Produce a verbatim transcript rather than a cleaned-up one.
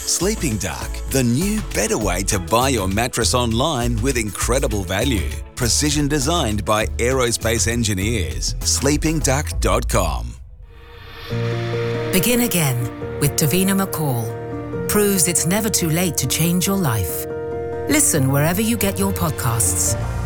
Sleeping Duck, the new, better way to buy your mattress online with incredible value. Precision designed by aerospace engineers. sleeping duck dot com. Begin Again with Davina McCall proves it's never too late to change your life. Listen wherever you get your podcasts.